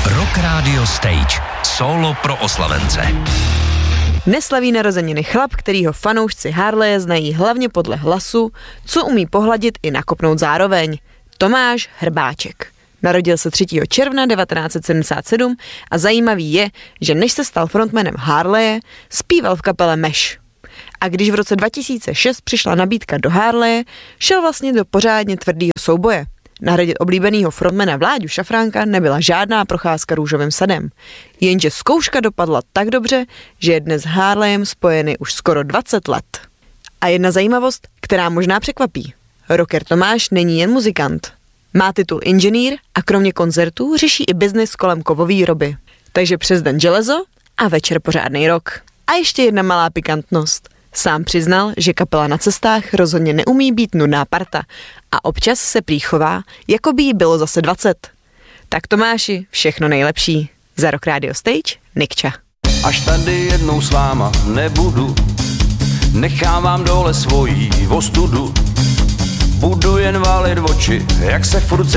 Rock Radio Stage. Sólo pro oslavence. Neslaví narozeniny chlap, kterýho fanoušci Harleje znají hlavně podle hlasu, co umí pohladit i nakopnout zároveň. Tomáš Hrbáček. Narodil se 3. června 1977 a zajímavý je, že než se stal frontmanem Harleje, zpíval v kapele Mesh. A když v roce 2006 přišla nabídka do Harleje, šel vlastně do pořádně tvrdého souboje. Nahradit oblíbenýho frontmana Vláďu Šafránka nebyla žádná procházka růžovým sadem. Jenže zkouška dopadla tak dobře, že je dnes s Harlejem spojený už skoro 20 let. A jedna zajímavost, která možná překvapí. Rocker Tomáš není jen muzikant. Má titul inženýr a kromě koncertů řeší i biznis kolem kovové výroby. Takže přes den železo a večer pořádnej rock. A ještě jedna malá pikantnost. Sám přiznal, že kapela Na cestách rozhodně neumí být nudná parta a občas se prý chová, jako by jí bylo zase 20. Tak Tomáši, všechno nejlepší. Za Rock Radio Stage, Nikča. Až tady jednou s váma nebudu, nechávám dole svojí ostudu. Budu jen válit oči, jak se furt